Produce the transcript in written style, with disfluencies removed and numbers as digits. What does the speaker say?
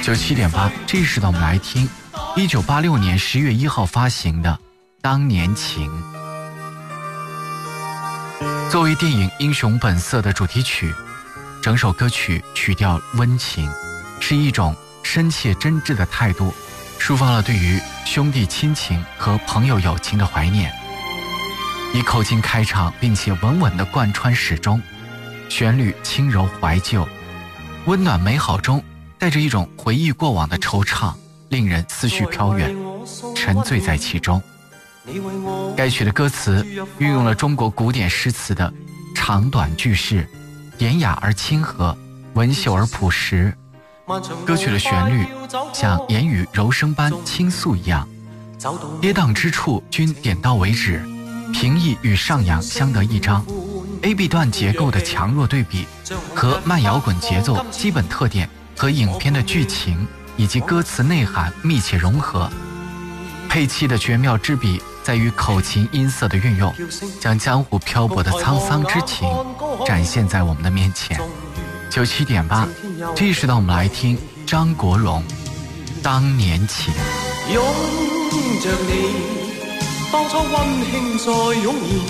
97.8，这时呢我们来听1986年10月1号发行的《当年情》。作为电影《英雄本色》的主题曲，整首歌曲曲调温情，是一种深切真挚的态度，抒发了对于兄弟亲情和朋友友情的怀念。以口琴开场，并且稳稳地贯穿始终，旋律轻柔怀旧，温暖美好中带着一种回忆过往的惆怅，令人思绪飘远，沉醉在其中。该曲的歌词运用了中国古典诗词的长短句式，典雅而亲和，文秀而朴实。歌曲的旋律像言语柔声般倾诉一样，跌宕之处均点到为止，平抑与上扬相得益彰。AB 段结构的强弱对比和慢摇滚节奏基本特点和影片的剧情以及歌词内涵密切融合。配器的绝妙之笔在于口琴音色的运用，将江湖漂泊的沧桑之情展现在我们的面前。97.8，这时呢我们来听张国荣《当年情》。 拥着你，當初溫馨再湧現，